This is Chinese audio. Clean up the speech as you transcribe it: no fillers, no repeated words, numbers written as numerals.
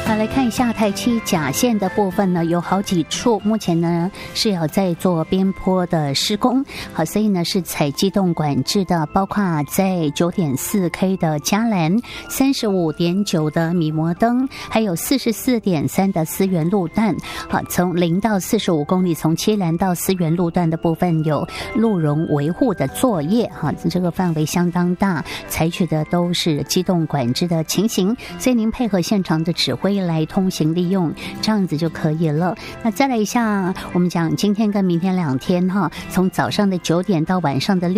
好，来看一下台七甲线的部分呢，有好几处目前呢是有在做边坡的施工，好，所以呢是采机动管制的，包括在9.4K 的嘉兰、35.9的米摩登，还有44.3的思源路段。好，从0到45公里，从七兰到思源路段的部分有路容维护的作业，哈，这个范围相当大，采取的都是机动管制的情形，所以您配合现场的指挥来通行利用，这样子就可以了。那再来一下，我们讲今天跟明天2天哈，从早上的9点到晚上的6